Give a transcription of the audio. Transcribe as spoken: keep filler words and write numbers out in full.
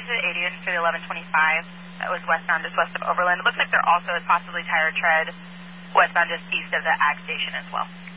to the eighty for the eleven twenty-five. That was westbound just west of Overland. It looks like there also is possibly tire tread westbound just east of the ag station as well.